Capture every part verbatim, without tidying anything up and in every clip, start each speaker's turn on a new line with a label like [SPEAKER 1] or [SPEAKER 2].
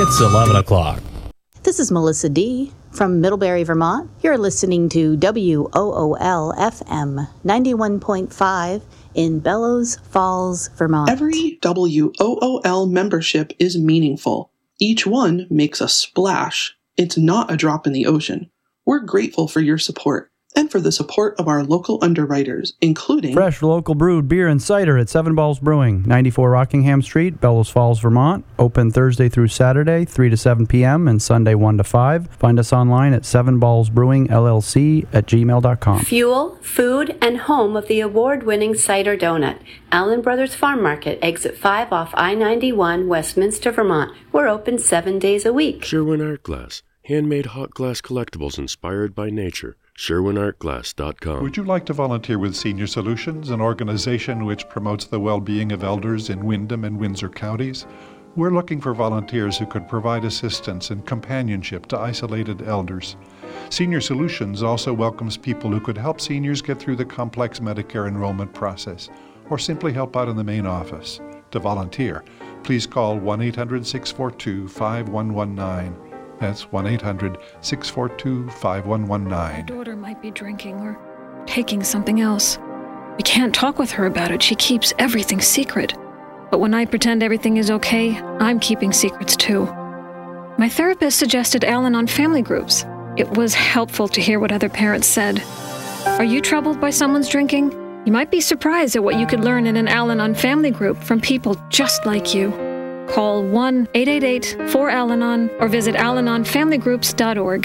[SPEAKER 1] It's eleven o'clock.
[SPEAKER 2] This is Melissa D. from Middlebury, Vermont. You're listening to W O O L F M ninety-one point five in Bellows Falls, Vermont.
[SPEAKER 3] Every W O O L membership is meaningful. Each one makes a splash. It's not a drop in the ocean. We're grateful for your support and for the support of our local underwriters, including
[SPEAKER 4] fresh local brewed beer and cider at Seven Balls Brewing, ninety-four Rockingham Street, Bellows Falls, Vermont. Open Thursday through Saturday, three to seven p.m. and Sunday one to five. Find us online at seven balls brewing l l c at gmail dot com.
[SPEAKER 5] Fuel, food, and home of the award-winning cider donut. Allen Brothers Farm Market, exit five off I ninety-one, Westminster, Vermont. We're open seven days a week.
[SPEAKER 6] Sherwin Art Glass, handmade hot glass collectibles inspired by nature. Sherwin Art Glass dot com.
[SPEAKER 7] Would you like to volunteer with Senior Solutions, an organization which promotes the well-being of elders in Windham and Windsor counties? We're looking for volunteers who could provide assistance and companionship to isolated elders. Senior Solutions also welcomes people who could help seniors get through the complex Medicare enrollment process, or simply help out in the main office. To volunteer, please call one eight hundred, six four two, five one one nine. That's one eight hundred, six four two, five one one nine.
[SPEAKER 8] My daughter might be drinking or taking something else. We can't talk with her about it. She keeps everything secret. But when I pretend everything is okay, I'm keeping secrets too. My therapist suggested Al-Anon family groups. It was helpful to hear what other parents said. Are you troubled by someone's drinking? You might be surprised at what you could learn in an Al-Anon family group from people just like you. Call one eight eight eight, four, A L A N O N or visit al anon family groups dot org.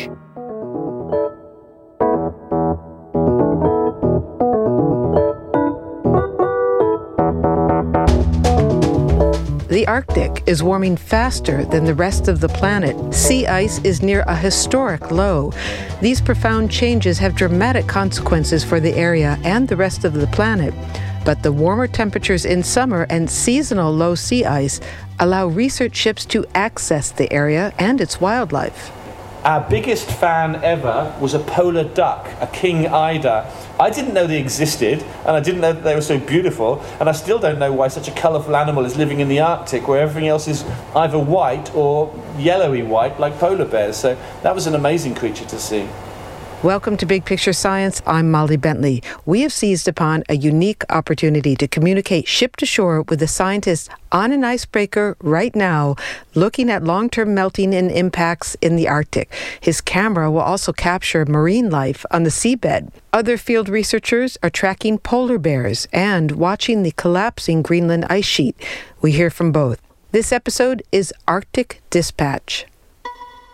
[SPEAKER 9] The Arctic is warming faster than the rest of the planet. Sea ice is near a historic low. These profound changes have dramatic consequences for the area and the rest of the planet. But the warmer temperatures in summer and seasonal low sea ice allow research ships to access the area and its wildlife.
[SPEAKER 10] Our biggest fan ever was a polar duck, a king eider. I didn't know they existed, and I didn't know that they were so beautiful, and I still don't know why such a colourful animal is living in the Arctic, where everything else is either white or yellowy white, like polar bears. So that was an amazing creature to see.
[SPEAKER 9] Welcome to Big Picture Science. I'm Molly Bentley. We have seized upon a unique opportunity to communicate ship to shore with a scientist on an icebreaker right now, looking at long-term melting and impacts in the Arctic. His camera will also capture marine life on the seabed. Other field researchers are tracking polar bears and watching the collapsing Greenland ice sheet. We hear from both. This episode is Arctic Dispatch.